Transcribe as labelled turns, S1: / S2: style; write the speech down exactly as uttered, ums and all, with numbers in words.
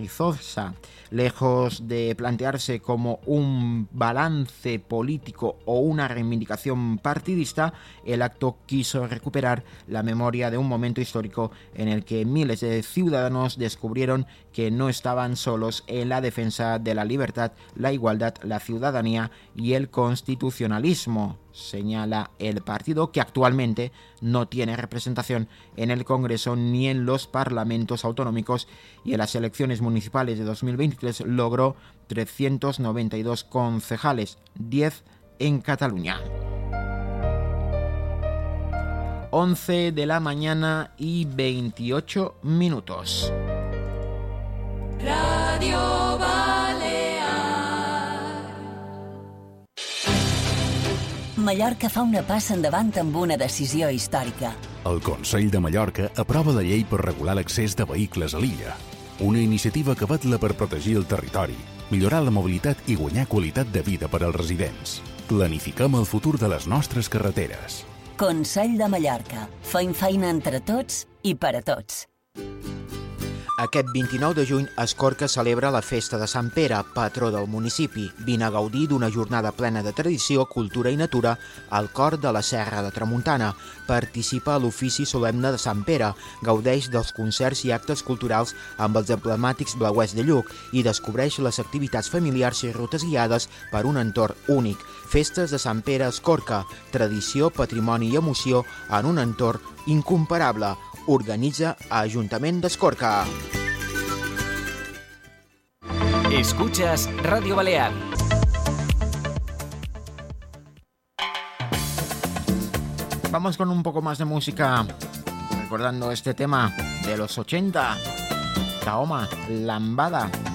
S1: Carrizosa. Lejos de plantearse como un balance político o una reivindicación partidista, el acto quiso recuperar la memoria de un momento histórico en el que miles de ciudadanos descubrieron que no estaban solos en la defensa de la libertad, la igualdad, la ciudadanía y el constitucionalismo. Señala el partido, que actualmente no tiene representación en el Congreso ni en los parlamentos autonómicos, y en las elecciones municipales de dos mil veintitrés logró trescientos noventa y dos concejales, diez en Cataluña. once de la mañana y veintiocho minutos.
S2: Radio Balear. Mallorca fa una passa endavant amb una decisió històrica.
S3: El Consell de Mallorca aprova la llei per regular l'accés de vehicles a l'illa. Una iniciativa que vetla per protegir el territori, millorar la mobilitat i guanyar qualitat de vida per als residents. Planifiquem el futur de les nostres carreteres.
S2: Consell de Mallorca. Fem feina entre tots i per a tots.
S1: Aquest vint-i-nou de juny, Escorca celebra la festa de Sant Pere, patró del municipi. Vine a gaudir d'una jornada plena de tradició, cultura i natura al cor de la Serra de Tramuntana. Participa a l'ofici solemne de Sant Pere, gaudeix dels concerts i actes culturals amb els emblemàtics blauets de Lluc i descobreix les activitats familiars i rutes guiades per un entorn únic. Festes de Sant Pere a Escorca, tradició, patrimoni i emoció en un entorn incomparable. Organitza Ajuntament d'Escorca.
S4: Escuchas Radio Balear.
S1: Vamos con un poco más de música, recordando este tema de los ochenta, Tahoma Lambada.